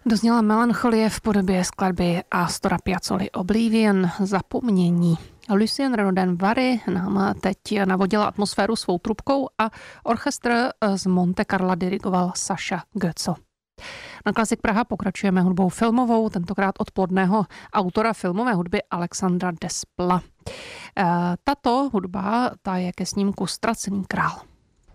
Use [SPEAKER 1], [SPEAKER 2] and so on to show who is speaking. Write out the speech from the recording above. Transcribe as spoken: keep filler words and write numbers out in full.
[SPEAKER 1] Dozněla melancholie v podobě skladby Astora Piazzoli Oblivion, zapomnění. Lucien Renaudin Vary nám teď navodila atmosféru svou trubkou a orchestr z Monte Carla dirigoval Saša Götzel. Na Klasik Praha pokračujeme hudbou filmovou, tentokrát od plodného autora filmové hudby Alexandra Despla. Tato hudba, ta je ke snímku Ztracený král.